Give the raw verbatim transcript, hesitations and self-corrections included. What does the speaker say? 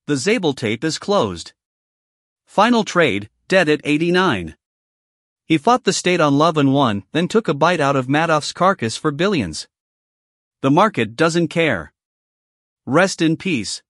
the Zabel tape is closed. Final trade, dead at eighty-nine. He fought the state on love and won, then took a bite out of Madoff's carcass for billions. The market doesn't care. Rest in peace.